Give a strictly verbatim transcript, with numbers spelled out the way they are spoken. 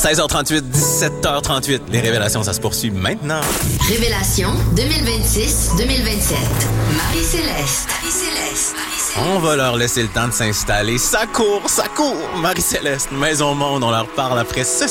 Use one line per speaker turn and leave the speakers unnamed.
seize heures trente-huit, dix-sept heures trente-huit. Les révélations, ça se poursuit maintenant.
Révélations deux mille vingt-six deux mille vingt-sept. Marie-Céleste. Marie-Céleste.
On va leur laisser le temps de s'installer. Ça court, ça court. Marie-Céleste, Maison Monde, on leur parle après ceci.